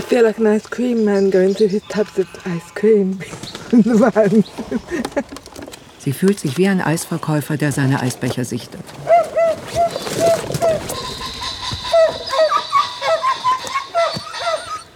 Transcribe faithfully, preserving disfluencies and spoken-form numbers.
feel like an ice cream man going through his tubs of ice cream in the van. Sie fühlt sich wie ein Eisverkäufer, der seine Eisbecher sichtet.